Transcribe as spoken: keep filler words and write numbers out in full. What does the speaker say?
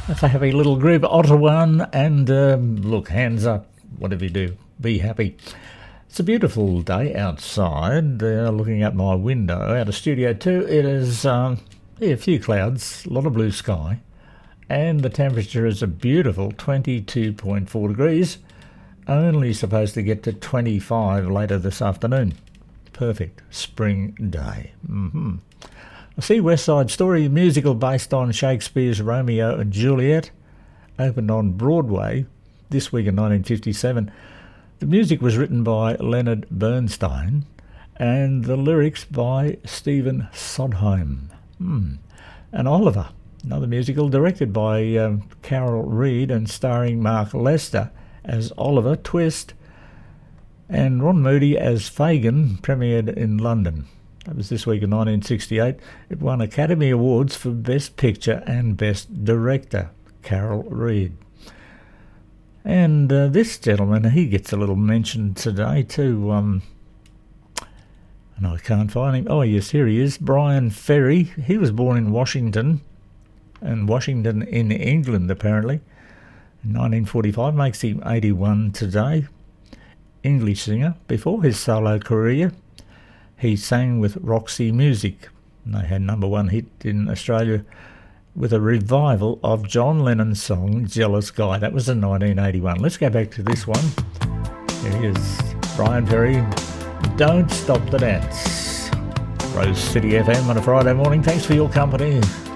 That's a happy little group, Ottawa, and um, look, hands up, whatever you do, be happy. It's a beautiful day outside. Uh, looking out my window, out of Studio two, it is um, yeah, a few clouds, a lot of blue sky, and the temperature is a beautiful twenty-two point four degrees, only supposed to get to twenty-five later this afternoon. Perfect spring day. Mm-hmm. I see West Side Story, musical based on Shakespeare's Romeo and Juliet, opened on Broadway this week in nineteen fifty-seven. The music was written by Leonard Bernstein and the lyrics by Stephen Sondheim. Hmm. And Oliver, another musical directed by um, Carol Reed and starring Mark Lester as Oliver Twist and Ron Moody as Fagin, premiered in London. That was this week in nineteen sixty-eight. It won Academy Awards for Best Picture and Best Director, Carol Reed. And uh, this gentleman, he gets a little mention today too. Um, and I can't find him. Oh, yes, here he is. Brian Ferry. He was born in Washington, and Washington in England, apparently. In nineteen forty-five, makes him eighty-one today. English singer. Before his solo career, he sang with Roxy Music. And they had number one hit in Australia with a revival of John Lennon's song Jealous Guy. That was in nineteen eighty-one. Let's go back to this one. Here he is, Brian Ferry, Don't Stop the Dance. Rose City F M on a Friday morning. Thanks for your company.